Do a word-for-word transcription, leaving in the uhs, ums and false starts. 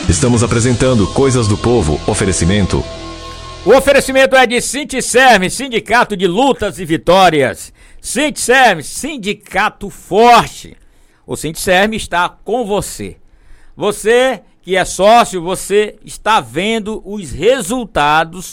Estamos apresentando Coisas do Povo. Oferecimento. O oferecimento é de Sindicerme, Sindicato de Lutas e Vitórias. Sindicerme, sindicato forte. O Sindicerme está com você. Você que é sócio, você está vendo os resultados